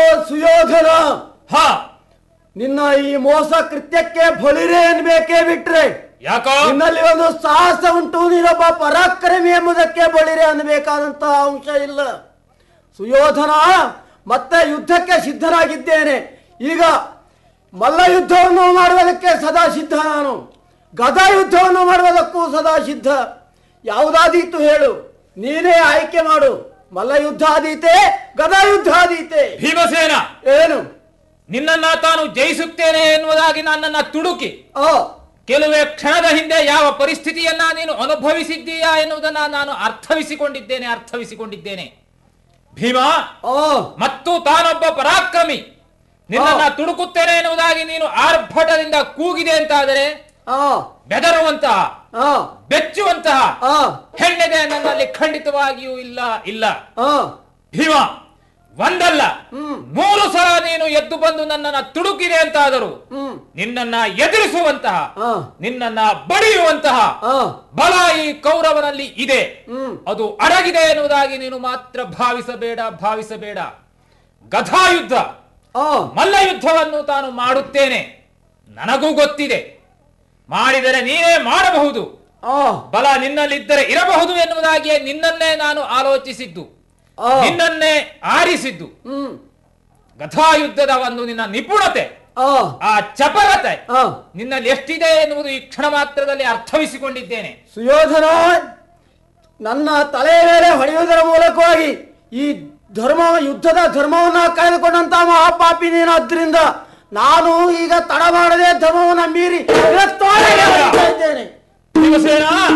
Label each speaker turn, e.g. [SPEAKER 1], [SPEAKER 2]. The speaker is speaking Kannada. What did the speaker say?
[SPEAKER 1] ಸುಯೋಧನ,
[SPEAKER 2] ಹಾ,
[SPEAKER 1] ನಿನ್ನ ಈ ಮೋಸ ಕೃತ್ಯಕ್ಕೆ ಬಲಿರೆ ಅನ್ಬೇಕೇ ಬಿಟ್ರೆ
[SPEAKER 2] ಯಾಕೋ
[SPEAKER 1] ನಿನ್ನಲ್ಲಿ ಒಂದು ಸಾಹಸ ಉಂಟು, ನೀನೊಬ್ಬ ಪರಾಕ್ರಮಿ ಎಂಬುದಕ್ಕೆ ಬಲಿರೆ ಅನ್ನಬೇಕಾದಂತಹ ಅಂಶ ಇಲ್ಲ. ಸುಯೋಧನ, ಮತ್ತೆ ಯುದ್ಧಕ್ಕೆ ಸಿದ್ಧನಾಗಿದ್ದೇನೆ. ಈಗ ಮಲ್ಲ ಯುದ್ಧವನ್ನು ಮಾಡುವುದಕ್ಕೆ ಸದಾ ಸಿದ್ಧ, ನಾನು ಗದಾ ಯುದ್ಧವನ್ನು ಮಾಡುವುದಕ್ಕೂ ಸದಾ ಸಿದ್ಧ. ಯಾವುದಾದೀತು ಹೇಳು, ನೀನೇ ಆಯ್ಕೆ ಮಾಡು. ಮಲ್ಲ ಯುದ್ಧ ಆದೀತೆ, ಗದಾ ಯುದ್ಧ ಆದೀತೆ?
[SPEAKER 2] ಭೀಮಸೇನ,
[SPEAKER 1] ಏನು
[SPEAKER 2] ನಿನ್ನನ್ನ ತಾನು ಜಯಿಸುತ್ತೇನೆ ಎನ್ನುವುದಾಗಿ ನನ್ನನ್ನ ತುಡುಕಿ
[SPEAKER 1] ಆ
[SPEAKER 2] ಕೆಲವೇ ಕ್ಷಣದ ಹಿಂದೆ ಯಾವ ಪರಿಸ್ಥಿತಿಯನ್ನ ನೀನು ಅನುಭವಿಸಿದ್ದೀಯಾ ಎನ್ನುವುದನ್ನ ನಾನು ಅರ್ಥವಿಸಿಕೊಂಡಿದ್ದೇನೆ. ಭೀಮ ಮತ್ತು ತಾನೊಬ್ಬ ಪರಾಕ್ರಮಿ, ನಿನ್ನನ್ನ ತುಡುಕುತ್ತೇನೆ ಎನ್ನುವುದಾಗಿ ನೀನು ಆರ್ಭಟದಿಂದ ಕೂಗಿದೆ ಅಂತಾದರೆ ಬೆದರುವಂತಹ, ಬೆಚ್ಚುವಂತಹ ಹೆಣ್ಣೆದೆ ನನ್ನಲ್ಲಿ ಖಂಡಿತವಾಗಿಯೂ ಇಲ್ಲ. ಭೀಮ, ಒಂದಲ್ಲ 3 ಸಲ ನೀನು ಎದ್ದು ಬಂದು ನನ್ನನ್ನ ತುಡುಕಿದೆ ಅಂತಾದರೂ ನಿನ್ನನ್ನ ಎದುರಿಸುವಂತಹ, ನಿನ್ನನ್ನ ಬಡಿಯುವಂತಹ ಬಲ ಈ ಕೌರವನಲ್ಲಿ ಇದೆ. ಅದು ಅಡಗಿದೆ ಎನ್ನುವುದಾಗಿ ನೀನು ಮಾತ್ರ ಭಾವಿಸಬೇಡ. ಗದಾಯುದ್ಧ, ಮಲ್ಲ ಯುದ್ಧವನ್ನು ತಾನು ಮಾಡುತ್ತೇನೆ, ನನಗೂ ಗೊತ್ತಿದೆ. ಮಾಡಿದರೆ ನೀನೇ ಮಾಡಬಹುದು, ಬಲ ನಿನ್ನಲ್ಲಿದ್ದರೆ ಇರಬಹುದು ಎನ್ನುವುದಾಗಿಯೇ ನಿನ್ನನ್ನೇ ನಾನು ಆಲೋಚಿಸಿದ್ದು, ನಿನ್ನನ್ನೇ ಆರಿಸಿದ್ದು. ಗದಾಯುದ್ಧದ ಒಂದು ನಿನ್ನ ನಿಪುಣತೆ, ಆ ಚಪಲತೆ ನಿನ್ನಲ್ಲಿ ಎಷ್ಟಿದೆ ಎನ್ನುವುದು ಈ ಕ್ಷಣ ಮಾತ್ರದಲ್ಲಿ ಅರ್ಥವಿಸಿಕೊಂಡಿದ್ದೇನೆ.
[SPEAKER 1] ಸುಯೋಧನ, ನನ್ನ ತಲೆಯ ಮೇಲೆ ಹೊಡೆಯುವುದರ ಮೂಲಕವಾಗಿ ಈ ಯುದ್ಧದ ಧರ್ಮವನ್ನ ಕಳೆದುಕೊಂಡಂತ ಮಹಾಪಾಪಿ ನೀನಾದ್ರಿಂದ ನಾನು ಈಗ ತಡ ಮಾಡದೆ ಧರ್ಮವನ್ನ ಮೀರಿ ಇದ್ದೇನೆ.
[SPEAKER 2] ಶಿವಸೇನ